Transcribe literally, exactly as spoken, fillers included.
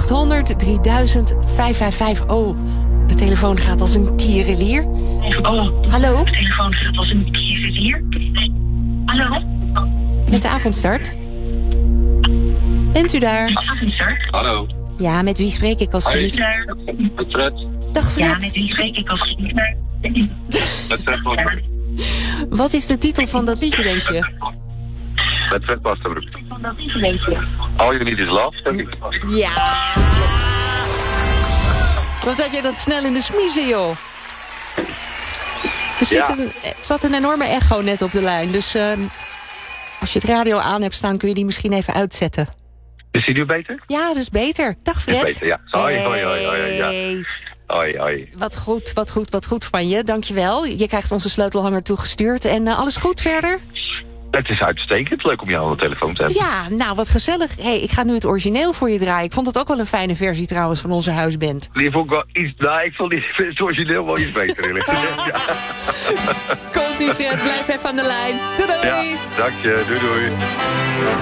achthonderd drieduizend vijfhonderdvijfenvijftig. Oh, de telefoon gaat als een tierenlier. Oh, Hallo? de telefoon gaat als een tierenlier. Hallo? Met de avondstart. Bent u daar? Avondstart. Hallo. Ja, met wie spreek ik alsjeblieft? Met Fred. Dag Fred. Ja, met wie spreek ik alsjeblieft? Met Fred Pasterbroek. Wat is de titel van dat liedje, denk je? Met Fred Pasterbroek. Van dat liefde. All you need is love, denk ik. Ja! Wat had je dat snel in de smiezen, joh? Er zit Ja. een, er zat een enorme echo net op de lijn. Dus uh, als je het radio aan hebt staan, kun je die misschien even uitzetten. Is die nu beter? Ja, dat is beter. Dag Fred. Is beter, ja. Hoi, hoi, hoi, hoi, ja. Hey. Hoi, hoi. Wat goed, wat goed, wat goed van je. Dankjewel. Je krijgt onze sleutelhanger toegestuurd. En uh, alles goed verder? Het is uitstekend. Leuk om jou aan de telefoon te hebben. Ja, nou wat gezellig. Hey, ik ga nu het origineel voor je draaien. Ik vond het ook wel een fijne versie trouwens van onze huisband. Die vond ik wel iets... Nou, ik vond die, het origineel wel iets beter, eerlijk gezegd. Ja. Komt-ie Fred, blijf even aan de lijn. Doei doei! Ja, dank je. Doei, doei.